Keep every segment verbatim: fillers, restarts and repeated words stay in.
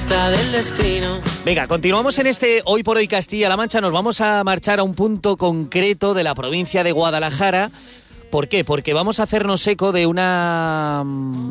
puerta del destino. Venga, continuamos en este Hoy por Hoy Castilla-La Mancha. Nos vamos a marchar a un punto concreto de la provincia de Guadalajara. ¿Por qué? Porque vamos a hacernos eco de una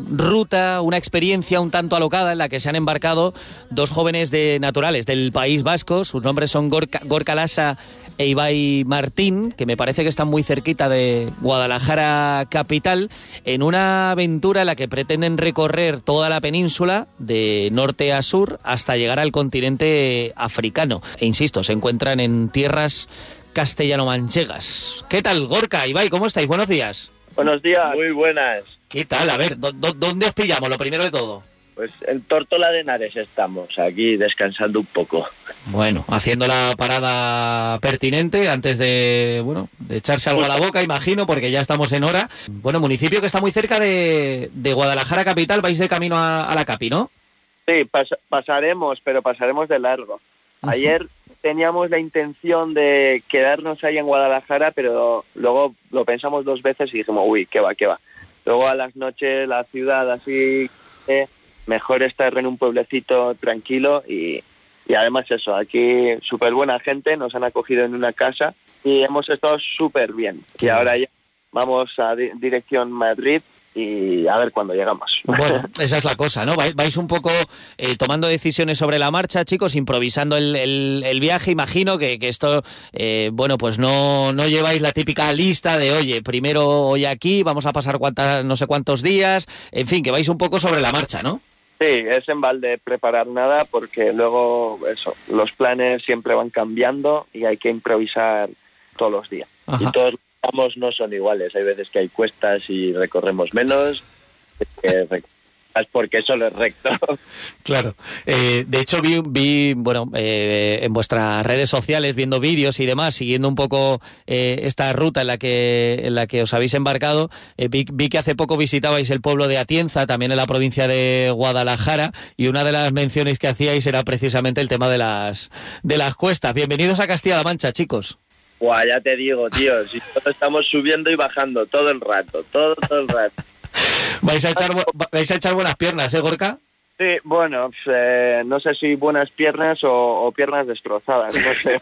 ruta, una experiencia un tanto alocada en la que se han embarcado dos jóvenes de naturales del País Vasco. Sus nombres son Gorka, Gorka Lasa e Ibai Martín, que me parece que están muy cerquita de Guadalajara capital, en una aventura en la que pretenden recorrer toda la península de norte a sur hasta llegar al continente africano. E insisto, se encuentran en tierras castellano-manchegas. ¿Qué tal, Gorka, Ibai? ¿Cómo estáis? Buenos días. Buenos días. Muy buenas. ¿Qué tal? A ver, ¿dó- dó- ¿dónde os pillamos? Lo primero de todo. Pues en Tórtola de Henares estamos, aquí descansando un poco. Bueno, haciendo la parada pertinente antes de, bueno, de echarse algo a la boca, imagino, porque ya estamos en hora. Bueno, municipio que está muy cerca de, de Guadalajara capital, vais de camino a, a la Capi, ¿no? Sí, pas- pasaremos, pero pasaremos de largo. Ayer teníamos la intención de quedarnos ahí en Guadalajara, pero luego lo pensamos dos veces y dijimos, uy, qué va, qué va. Luego a las noches la ciudad así, eh, mejor estar en un pueblecito tranquilo y, y además eso, aquí súper buena gente, nos han acogido en una casa y hemos estado súper bien. Qué y ahora ya vamos a di- dirección Madrid y a ver cuándo llegamos. Bueno, esa es la cosa, ¿no? Vais, vais un poco eh, tomando decisiones sobre la marcha, chicos, improvisando el, el, el viaje. Imagino que, que esto, eh, bueno, pues no, no lleváis la típica lista de, oye, primero hoy aquí, vamos a pasar cuantas, no sé cuántos días, en fin, que vais un poco sobre la marcha, ¿no? Sí, es en balde preparar nada porque luego eso, los planes siempre van cambiando y hay que improvisar todos los días. Ajá. Y todos los tramos no son iguales, hay veces que hay cuestas y recorremos menos, que rec- es porque solo es recto. Claro. Eh, de hecho, vi, vi bueno, eh, en vuestras redes sociales, viendo vídeos y demás, siguiendo un poco eh, esta ruta en la que en la que os habéis embarcado, eh, vi, vi que hace poco visitabais el pueblo de Atienza, también en la provincia de Guadalajara, y una de las menciones que hacíais era precisamente el tema de las de las cuestas. Bienvenidos a Castilla-La Mancha, chicos. Buah, ya te digo, tío, si todos estamos subiendo y bajando todo el rato, todo, todo el rato. Vais a echar bu- vais a echar buenas piernas, ¿eh, Gorka? Sí, bueno, pues, eh, no sé si buenas piernas o, o piernas destrozadas, no sé.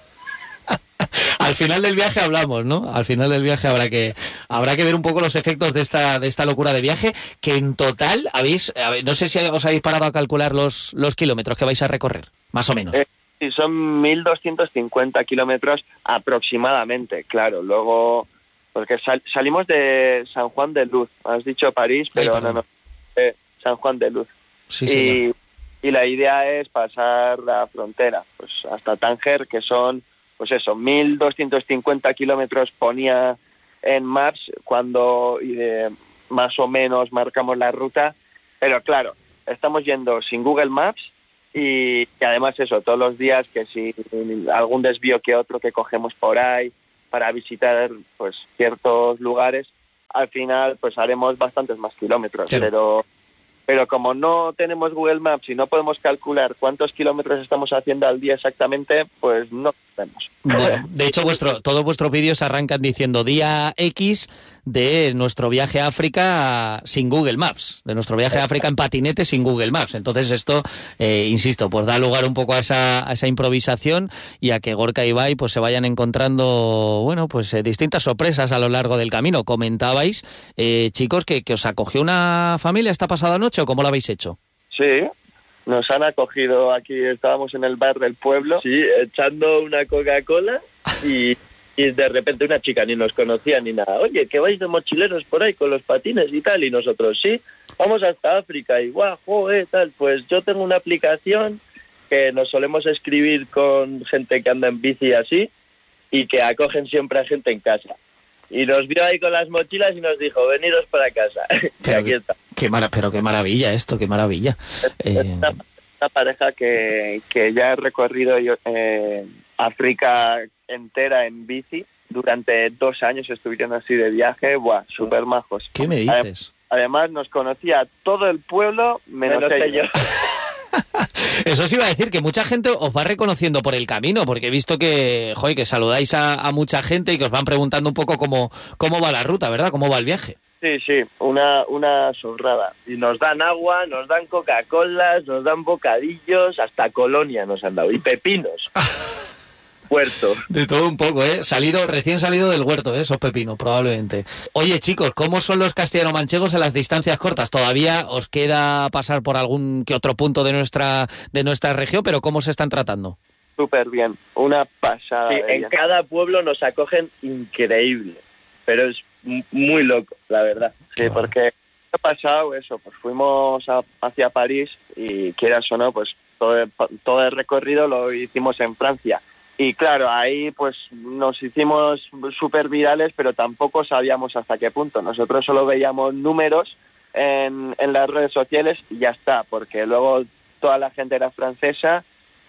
Al final del viaje hablamos, ¿no? Al final del viaje habrá que habrá que ver un poco los efectos de esta de esta locura de viaje, que en total habéis, a ver, no sé si os habéis parado a calcular los los kilómetros que vais a recorrer, más o menos. Eh, sí, son mil doscientos cincuenta kilómetros aproximadamente, claro. Luego, porque sal- salimos de San Juan de Luz, has dicho París, pero Ay, no, perdón. no, eh, San Juan de Luz. Sí, señor. y, y la idea es pasar la frontera, pues hasta Tánger, que son, pues eso, mil doscientos cincuenta kilómetros ponía en Maps cuando y de, más o menos marcamos la ruta, pero claro, estamos yendo sin Google Maps y, y además eso, todos los días que si algún desvío que otro que cogemos por ahí para visitar pues ciertos lugares, al final pues haremos bastantes más kilómetros, Claro. pero pero como no tenemos Google Maps y no podemos calcular cuántos kilómetros estamos haciendo al día exactamente, pues no sabemos. Bueno, de hecho, vuestro, todos vuestros vídeos arrancan diciendo día X de nuestro viaje a África sin Google Maps, de nuestro viaje a África en patinete sin Google Maps. Entonces esto, eh, insisto, pues da lugar un poco a esa, a esa improvisación y a que Gorka y Ibai pues se vayan encontrando, bueno, pues eh, distintas sorpresas a lo largo del camino. Comentabais, eh, chicos, que, que os acogió una familia esta pasada noche, ¿o cómo lo habéis hecho? Sí, nos han acogido aquí, estábamos en el bar del pueblo, sí, echando una Coca-Cola y, y de repente una chica ni nos conocía ni nada. Oye, que vais de mochileros por ahí con los patines y tal, y nosotros, sí, vamos hasta África y guau, joder, tal, pues yo tengo una aplicación que nos solemos escribir con gente que anda en bici y así, y que acogen siempre a gente en casa. Y nos vio ahí con las mochilas y nos dijo, veniros para casa. Y Pero aquí qué, está. qué mara- pero qué maravilla esto, qué maravilla. Eh, Esta, esta pareja que, que ya ha recorrido yo, eh, África entera en bici durante dos años, estuvieron así de viaje, buah, súper majos. ¿Qué me dices? Además nos conocía todo el pueblo menos, menos ellos. Eso os iba a decir, que mucha gente os va reconociendo por el camino, porque he visto que, joder, que saludáis a, a mucha gente y que os van preguntando un poco cómo, cómo va la ruta, ¿verdad? ¿Cómo va el viaje? Sí, Sí, sí, una, una sobrada. Y nos dan agua, nos dan Coca-Colas, nos dan bocadillos, hasta colonia nos han dado. Y pepinos. Huerto. De todo un poco, ¿eh? Salido, recién salido del huerto, ¿eh? Esos pepinos, probablemente. Oye, chicos, ¿cómo son los castellano-manchegos en las distancias cortas? Todavía os queda pasar por algún que otro punto de nuestra, de nuestra región, pero ¿cómo se están tratando? Súper bien, una pasada. Sí, en cada pueblo nos acogen increíble, pero es muy loco, la verdad. Sí, claro. Porque ha pasado eso, pues fuimos a, hacia París y quieras o no, pues todo el, todo el recorrido lo hicimos en Francia. Y claro, ahí pues nos hicimos súper virales, pero tampoco sabíamos hasta qué punto. Nosotros solo veíamos números en, en las redes sociales y ya está, porque luego toda la gente era francesa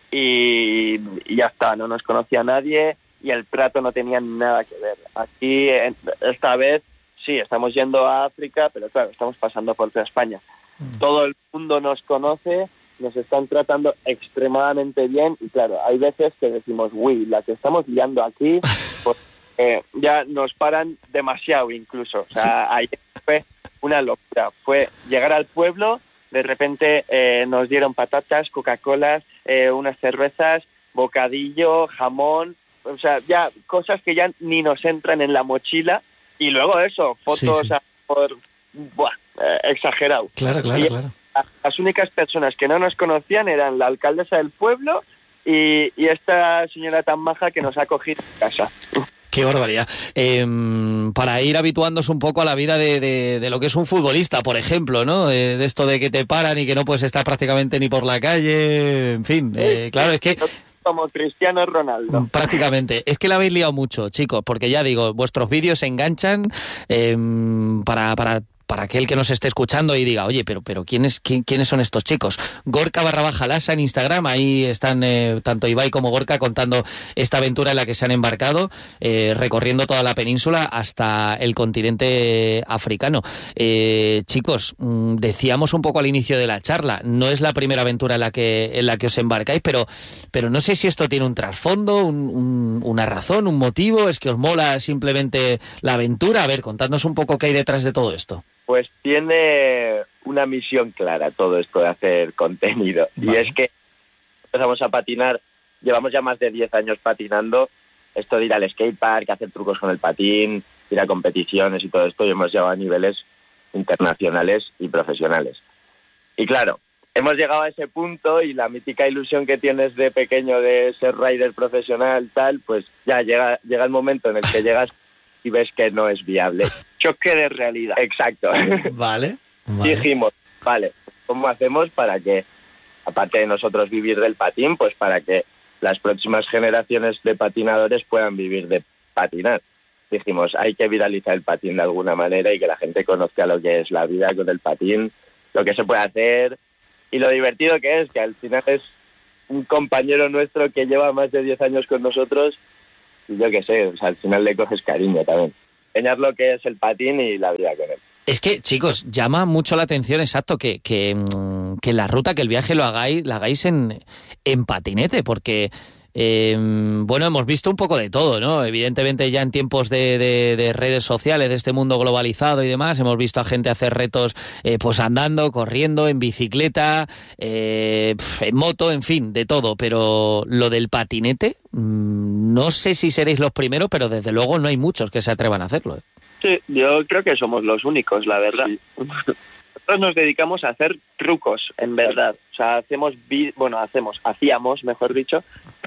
y, y ya está, no nos conocía nadie y el trato no tenía nada que ver. Aquí, esta vez, sí, estamos yendo a África, pero claro, estamos pasando por toda España. Mm. Todo el mundo nos conoce, nos están tratando extremadamente bien y claro, hay veces que decimos, uy, la que estamos liando aquí, pues, eh, ya nos paran demasiado incluso. O sea, sí. Ayer fue una locura. Fue llegar al pueblo, de repente eh, nos dieron patatas, Coca-Colas, eh, unas cervezas, bocadillo, jamón, o sea, ya cosas que ya ni nos entran en la mochila y luego eso, fotos sí, sí. A, por, buah, eh, exagerado. Claro, claro, y claro. Las únicas personas que no nos conocían eran la alcaldesa del pueblo y, y esta señora tan maja que nos ha cogido en casa. Qué barbaridad. Eh, para ir habituándose un poco a la vida de, de, de lo que es un futbolista, por ejemplo, ¿no? De, de esto de que te paran y que no puedes estar prácticamente ni por la calle, en fin. Eh, claro, es que... Como Cristiano Ronaldo. Prácticamente. Es que la habéis liado mucho, chicos, porque ya digo, vuestros vídeos se enganchan eh, para... para para aquel que nos esté escuchando y diga, oye, pero pero ¿quiénes, quién, ¿quiénes son estos chicos? Gorka barra baja Lasa en Instagram, ahí están eh, tanto Ibai como Gorka contando esta aventura en la que se han embarcado, eh, recorriendo toda la península hasta el continente africano. Eh, chicos, mmm, decíamos un poco al inicio de la charla, no es la primera aventura en la que, en la que os embarcáis, pero, pero no sé si esto tiene un trasfondo, un, un, una razón, un motivo, es que os mola simplemente la aventura. A ver, contadnos un poco qué hay detrás de todo esto. Pues tiene una misión clara todo esto de hacer contenido. Vale. Y es que empezamos a patinar, llevamos ya más de diez años patinando, esto de ir al skatepark, hacer trucos con el patín, ir a competiciones y todo esto, y hemos llegado a niveles internacionales y profesionales. Y claro, hemos llegado a ese punto y la mítica ilusión que tienes de pequeño de ser rider profesional, tal, pues ya llega, llega el momento en el que llegas y ves que no es viable. Choque de realidad. Exacto. Vale, vale. Dijimos, vale, ¿cómo hacemos para que, aparte de nosotros vivir del patín, pues para que las próximas generaciones de patinadores puedan vivir de patinar? Dijimos, hay que viralizar el patín de alguna manera y que la gente conozca lo que es la vida con el patín, lo que se puede hacer y lo divertido que es, que al final es un compañero nuestro que lleva más de diez años con nosotros. Yo qué sé, o sea, al final le coges cariño también. Enseñar lo que es el patín y la vida con él. Es que, chicos, llama mucho la atención, exacto, que, que, que la ruta, que el viaje lo hagáis, la hagáis en, en patinete, porque... Eh, bueno, hemos visto un poco de todo, ¿no? Evidentemente ya en tiempos de, de, de redes sociales, de este mundo globalizado y demás, hemos visto a gente hacer retos eh, pues andando, corriendo, en bicicleta, eh, en moto, en fin, de todo. Pero lo del patinete, mmm, no sé si seréis los primeros, pero desde luego no hay muchos que se atrevan a hacerlo, ¿eh? Sí, yo creo que somos los únicos, la verdad. Sí. Nosotros nos dedicamos a hacer trucos, en verdad. O sea, hacemos, vi- bueno, hacemos, hacíamos, mejor dicho,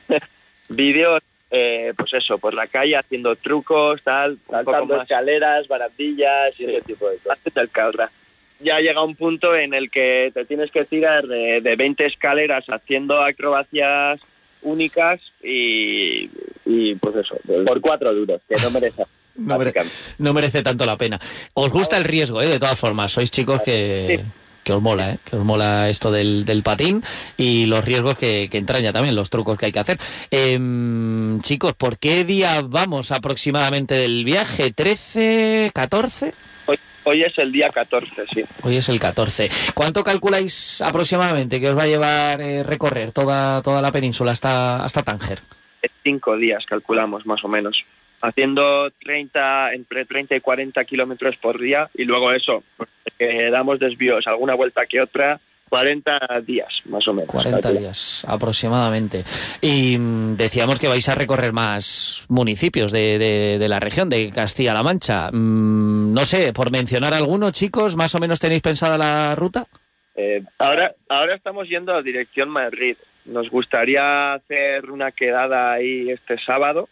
vídeos, eh, pues eso, por la calle haciendo trucos, tal, saltando escaleras, barandillas y sí, ese tipo de cosas. El cabra. Ya llega un punto en el que te tienes que tirar de, de veinte escaleras haciendo acrobacias únicas y, y pues eso, por cuatro duros, que no merece. No, mere- no merece tanto la pena. Os gusta el riesgo, ¿eh? De todas formas, sois chicos que... Sí. Que os mola, ¿eh? Que os mola esto del, del patín y los riesgos que, que entraña también, los trucos que hay que hacer. Eh, chicos, ¿por qué día vamos aproximadamente del viaje? ¿trece, catorce? Hoy, hoy es el día catorce, sí. Hoy es el catorce. ¿Cuánto calculáis aproximadamente que os va a llevar eh, recorrer toda, toda la península hasta, hasta Tánger? Cinco días calculamos, más o menos. haciendo treinta, entre treinta y cuarenta kilómetros por día, y luego eso, pues, eh, damos desvíos, alguna vuelta que otra, cuarenta días, más o menos. cuarenta días, aproximadamente. Y mmm, decíamos que vais a recorrer más municipios de, de, de la región, de Castilla-La Mancha. Mm, no sé, por mencionar alguno, chicos, ¿más o menos tenéis pensada la ruta? Eh, ahora, ahora estamos yendo a dirección Madrid. Nos gustaría hacer una quedada ahí este sábado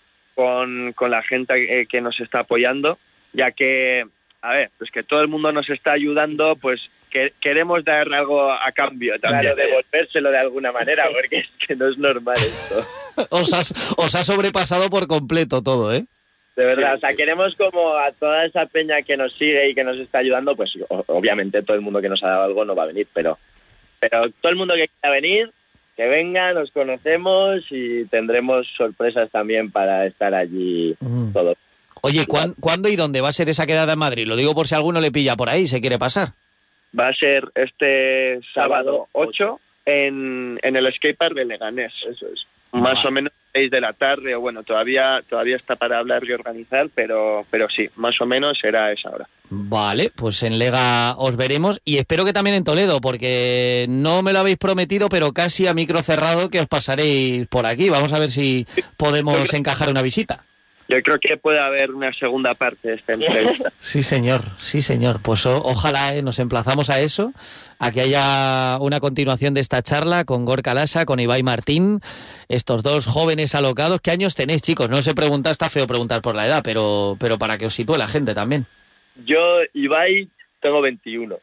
con, con la gente que, que nos está apoyando, ya que, a ver, pues que todo el mundo nos está ayudando, pues que queremos dar algo a cambio también. Claro, devolvérselo de alguna manera, porque es que no es normal esto. os, has, os ha sobrepasado por completo todo, ¿eh? De verdad, o sea, queremos como a toda esa peña que nos sigue y que nos está ayudando, pues obviamente todo el mundo que nos ha dado algo no va a venir, pero, pero todo el mundo que quiera venir, que venga, nos conocemos y tendremos sorpresas también para estar allí mm. todos. Oye, ¿cuán, ¿cuándo y dónde va a ser esa quedada en Madrid? Lo digo por si alguno le pilla por ahí y se quiere pasar. Va a ser este sábado ocho en, en el skatepark de Leganés, eso es. Más vale. o menos seis de la tarde, o bueno, todavía todavía está para hablar y organizar, pero, pero sí, más o menos será esa hora. Vale, pues en Lega os veremos y espero que también en Toledo, porque no me lo habéis prometido, pero casi a micro cerrado que os pasaréis por aquí. Vamos a ver si podemos encajar una visita. Yo creo que puede haber una segunda parte de esta entrevista. Sí, señor, sí, señor. Pues o, ojalá eh, nos emplazamos a eso, a que haya una continuación de esta charla con Gorka Lasa, con Ibai Martín, estos dos jóvenes alocados. ¿Qué años tenéis, chicos? No se pregunta, está feo preguntar por la edad, pero, pero para que os sitúe la gente también. Yo, Ibai, tengo veintiuno.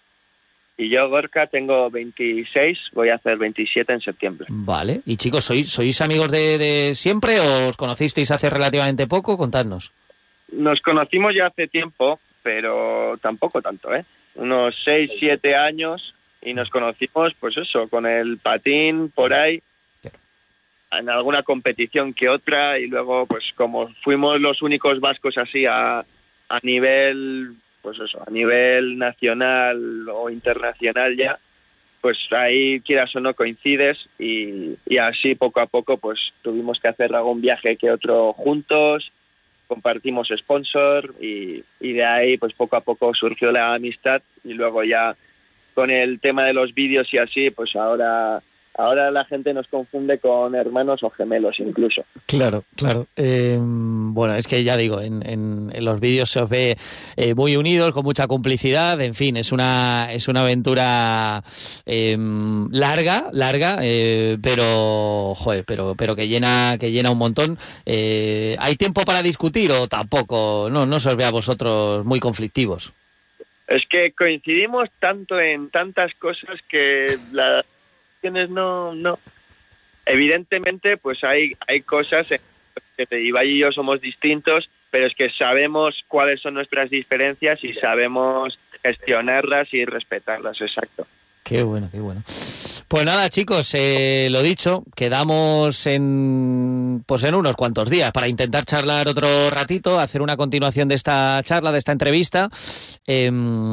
Y yo, Gorka, tengo veintiséis, voy a hacer veintisiete en septiembre. Vale. Y chicos, ¿sois, sois amigos de, de siempre o os conocisteis hace relativamente poco? Contadnos. Nos conocimos ya hace tiempo, pero tampoco tanto, ¿eh? Unos seis, siete años, y nos conocimos, pues eso, con el patín por ahí, en alguna competición que otra, y luego, pues como fuimos los únicos vascos así a, a nivel... pues eso, a nivel nacional o internacional ya, pues ahí quieras o no coincides y, y así poco a poco pues tuvimos que hacer algún viaje que otro juntos, compartimos sponsor y, y de ahí pues poco a poco surgió la amistad y luego ya con el tema de los vídeos y así, pues ahora... Ahora la gente nos confunde con hermanos o gemelos incluso. Claro, claro. Eh, bueno, es que ya digo, en, en, en los vídeos se os ve eh, muy unidos, con mucha complicidad. En fin, es una es una aventura eh, larga, larga, eh, pero joder, pero pero que llena que llena un montón. Eh, ¿Hay tiempo para discutir o tampoco? No, no se os ve a vosotros muy conflictivos. Es que coincidimos tanto en tantas cosas que la no, no. Evidentemente, pues hay, hay cosas en que Ibai y yo somos distintos, pero es que sabemos cuáles son nuestras diferencias y sabemos gestionarlas y respetarlas, exacto. Qué bueno, qué bueno. Pues nada, chicos, eh, lo dicho, quedamos en pues en unos cuantos días para intentar charlar otro ratito, hacer una continuación de esta charla, de esta entrevista, eh,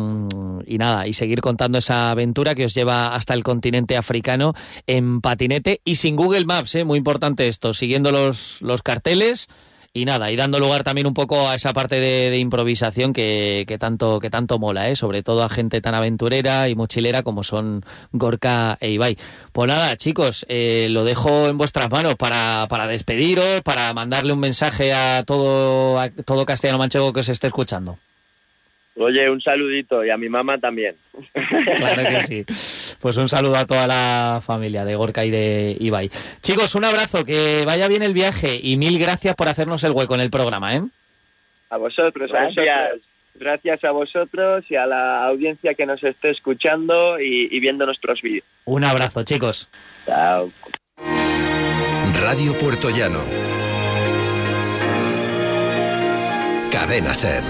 y nada, y seguir contando esa aventura que os lleva hasta el continente africano en patinete y sin Google Maps, eh, muy importante esto, siguiendo los, los carteles. Y nada, y dando lugar también un poco a esa parte de, de improvisación que, que tanto que tanto mola, ¿eh? Sobre todo a gente tan aventurera y mochilera como son Gorka e Ibai. Pues nada, chicos, eh, lo dejo en vuestras manos para, para despediros, para mandarle un mensaje a todo, a todo castellano manchego que os esté escuchando. Oye, un saludito, y a mi mamá también. Claro que sí. Pues un saludo a toda la familia de Gorka y de Ibai. Chicos, un abrazo, que vaya bien el viaje y mil gracias por hacernos el hueco en el programa, ¿eh? A vosotros, gracias. a vosotros. Gracias a vosotros y a la audiencia que nos esté escuchando y, y viendo nuestros vídeos. Un abrazo, chicos. Chao. Radio Puertollano. Cadena SER.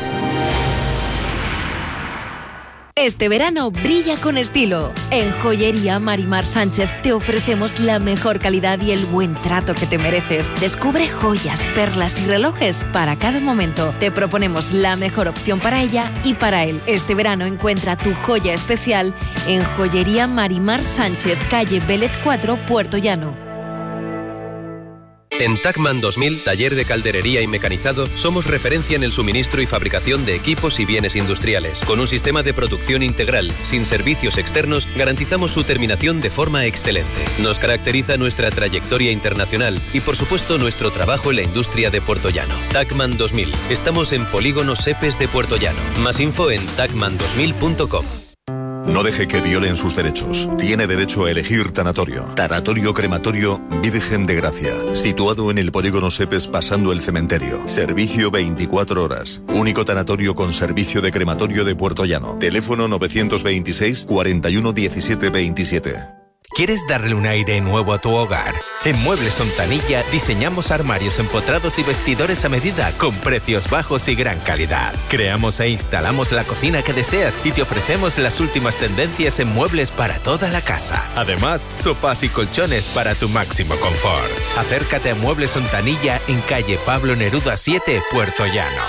Este verano brilla con estilo. En Joyería Marimar Sánchez te ofrecemos la mejor calidad y el buen trato que te mereces. Descubre joyas, perlas y relojes para cada momento. Te proponemos la mejor opción para ella y para él. Este verano encuentra tu joya especial en Joyería Marimar Sánchez, calle Vélez cuatro, Puertollano. En Tacman dos mil, taller de calderería y mecanizado, somos referencia en el suministro y fabricación de equipos y bienes industriales. Con un sistema de producción integral, sin servicios externos, garantizamos su terminación de forma excelente. Nos caracteriza nuestra trayectoria internacional y, por supuesto, nuestro trabajo en la industria de Puertollano. Tacman dos mil. Estamos en Polígono Sepes de Puertollano. Más info en tacman dos mil punto com. No deje que violen sus derechos. Tiene derecho a elegir tanatorio. Tanatorio Crematorio Virgen de Gracia. Situado en el Polígono Sepes pasando el cementerio. Servicio veinticuatro horas. Único tanatorio con servicio de crematorio de Puertollano. Teléfono novecientos veintiséis, cuarenta y uno, diecisiete veintisiete. ¿Quieres darle un aire nuevo a tu hogar? En Muebles Ontanilla diseñamos armarios empotrados y vestidores a medida con precios bajos y gran calidad. Creamos e instalamos la cocina que deseas y te ofrecemos las últimas tendencias en muebles para toda la casa. Además, sofás y colchones para tu máximo confort. Acércate a Muebles Ontanilla en calle Pablo Neruda siete, Puertollano.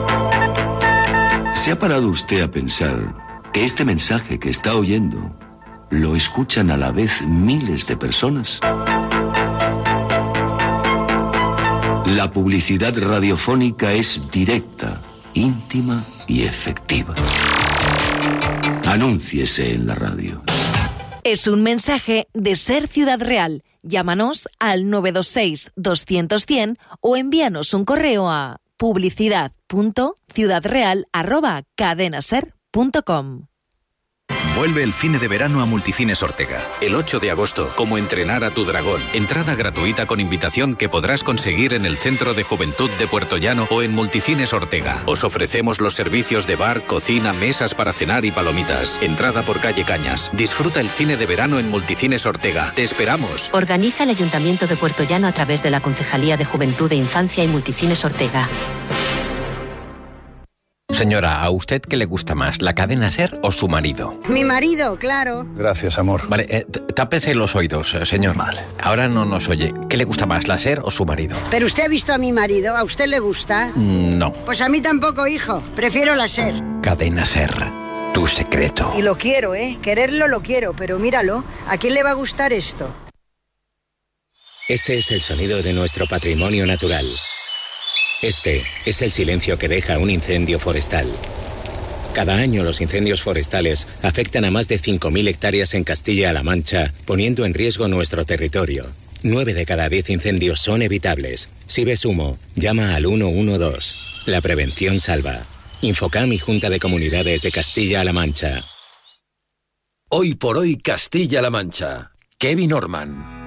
¿Se ha parado usted a pensar que este mensaje que está oyendo lo escuchan a la vez miles de personas? La publicidad radiofónica es directa, íntima y efectiva. Anúnciese en la radio. Es un mensaje de Ser Ciudad Real. Llámanos al nueve dos seis, doscientos, cien o envíanos un correo a publicidad punto ciudadreal arroba cadenaser punto com. Vuelve el cine de verano a Multicines Ortega. El ocho de agosto, Cómo entrenar a tu dragón. Entrada gratuita con invitación que podrás conseguir en el Centro de Juventud de Puertollano o en Multicines Ortega. Os ofrecemos los servicios de bar, cocina, mesas para cenar y palomitas. Entrada por calle Cañas. Disfruta el cine de verano en Multicines Ortega. ¡Te esperamos! Organiza el Ayuntamiento de Puertollano a través de la Concejalía de Juventud e Infancia y Multicines Ortega. Señora, ¿a usted qué le gusta más, la cadena SER o su marido? Mi marido, claro. Gracias, amor. Vale, eh, tápese los oídos, señor. Vale. Ahora no nos oye. ¿Qué le gusta más, la SER o su marido? ¿Pero usted ha visto a mi marido? ¿A usted le gusta? Mm, no. Pues a mí tampoco, hijo. Prefiero la SER. Cadena SER, tu secreto. Y lo quiero, ¿eh? Quererlo lo quiero, pero míralo. ¿A quién le va a gustar esto? Este es el sonido de nuestro patrimonio natural. Este es el silencio que deja un incendio forestal. Cada año los incendios forestales afectan a más de cinco mil hectáreas en Castilla-La Mancha, poniendo en riesgo nuestro territorio. Nueve de cada diez incendios son evitables. Si ves humo, llama al uno uno dos. La prevención salva. Infocam y Junta de Comunidades de Castilla-La Mancha. Hoy por hoy Castilla-La Mancha. Kevin Orman.